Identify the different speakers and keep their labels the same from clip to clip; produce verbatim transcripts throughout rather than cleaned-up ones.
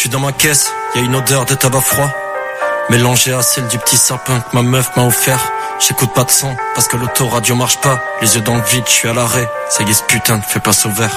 Speaker 1: suis dans ma caisse, y a une odeur de tabac froid, mélangée à celle du petit sapin que ma meuf m'a offert. J'écoute pas de son, parce que l'autoradio marche pas. Les yeux dans le vide, je suis à l'arrêt. Ça y est, ce putain de fait place au vert.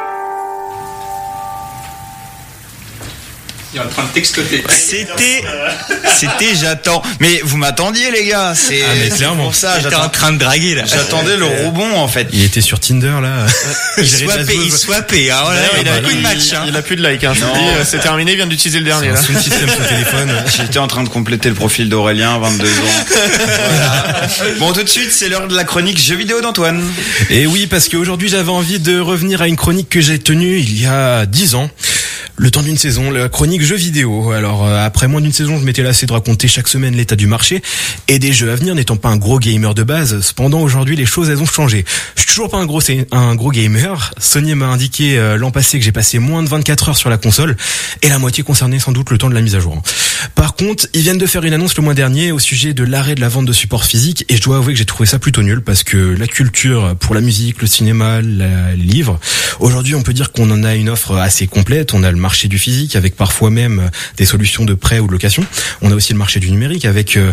Speaker 2: Il est en train de textoter.
Speaker 3: C'était, c'était j'attends. Mais vous m'attendiez les gars, c'est,
Speaker 4: ah, mais
Speaker 3: c'est pour ça.
Speaker 2: J'étais en train de draguer là.
Speaker 3: J'attendais le rebond en fait.
Speaker 4: Il était sur Tinder là.
Speaker 3: Il swappait, il swappait. Hein, voilà,
Speaker 2: il,
Speaker 3: il a
Speaker 2: beaucoup de matchs. Hein.
Speaker 5: Il a plus de likes. Hein, je dis, c'est terminé. Il vient d'utiliser le dernier.
Speaker 4: C'est un système sur téléphone.
Speaker 3: J'étais en train de compléter le profil d'Aurélien, vingt-deux ans. Voilà. Bon, tout de suite, c'est l'heure de la chronique jeux vidéo d'Antoine.
Speaker 4: Et oui, parce qu'aujourd'hui j'avais envie de revenir à une chronique que j'ai tenue il y a dix ans. Le temps d'une saison, la chronique jeux vidéo. Alors euh, après moins d'une saison, je m'étais lassé de raconter chaque semaine l'état du marché et des jeux à venir. N'étant pas un gros gamer de base, cependant aujourd'hui les choses elles ont changé. Je suis toujours pas un gros un gros gamer. Sony m'a indiqué euh, l'an passé que j'ai passé moins de vingt-quatre heures sur la console et la moitié concernait sans doute le temps de la mise à jour. Par contre, ils viennent de faire une annonce le mois dernier au sujet de l'arrêt de la vente de support physique et je dois avouer que j'ai trouvé ça plutôt nul parce que la culture pour la musique, le cinéma, la, les livres, aujourd'hui on peut dire qu'on en a une offre assez complète. On a le marché du physique avec parfois même des solutions de prêt ou de location. On a aussi le marché du numérique avec euh,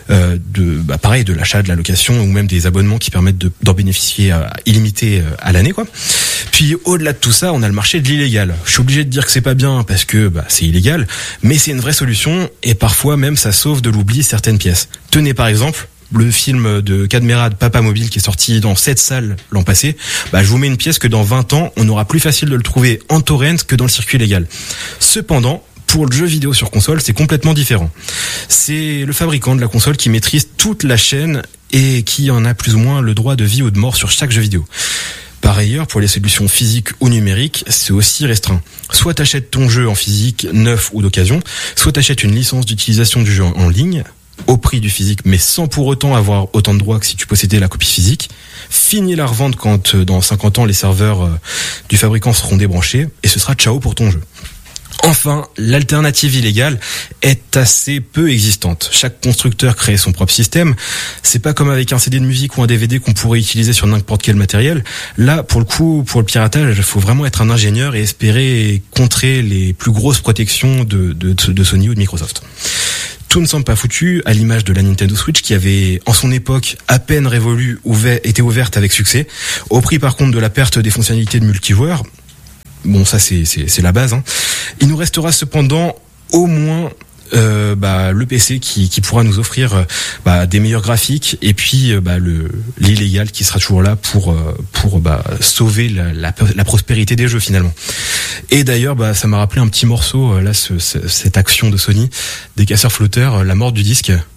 Speaker 4: de bah pareil de l'achat, de la location ou même des abonnements qui permettent de, d'en bénéficier à, illimité à l'année quoi. Puis au-delà de tout ça, on a le marché de l'illégal. Je suis obligé de dire que c'est pas bien parce que bah c'est illégal, mais c'est une vraie solution et parfois même ça sauve de l'oubli certaines pièces. Tenez par exemple le film de Cadmerade Papa Mobile qui est sorti dans sept salles l'an passé, bah, je vous mets une pièce que dans vingt ans, on aura plus facile de le trouver en torrent que dans le circuit légal. Cependant, pour le jeu vidéo sur console, c'est complètement différent. C'est le fabricant de la console qui maîtrise toute la chaîne et qui en a plus ou moins le droit de vie ou de mort sur chaque jeu vidéo. Par ailleurs, pour les solutions physiques ou numériques, c'est aussi restreint. Soit t'achètes ton jeu en physique, neuf ou d'occasion, soit t'achètes une licence d'utilisation du jeu en ligne, au prix du physique, mais sans pour autant avoir autant de droits que si tu possédais la copie physique. Finis la revente quand, dans cinquante ans, les serveurs euh, du fabricant seront débranchés, et ce sera ciao pour ton jeu. Enfin, l'alternative illégale est assez peu existante. Chaque constructeur crée son propre système. C'est pas comme avec un C D de musique ou un D V D qu'on pourrait utiliser sur n'importe quel matériel. Là, pour le coup, pour le piratage, il faut vraiment être un ingénieur et espérer contrer les plus grosses protections de, de, de Sony ou de Microsoft. Tout ne semble pas foutu, à l'image de la Nintendo Switch qui avait, en son époque, à peine révolue, ouvert, été ouverte avec succès, au prix par contre de la perte des fonctionnalités de multijoueur. Bon, ça c'est, c'est, c'est la base. Hein. Il nous restera cependant au moins euh, bah, le P C qui, qui pourra nous offrir bah, des meilleurs graphiques et puis bah, le l'illégal qui sera toujours là pour pour bah, sauver la, la, la prospérité des jeux finalement. Et d'ailleurs, bah, ça m'a rappelé un petit morceau là, ce, ce, cette action de Sony des casseurs flotteurs, la mort du disque.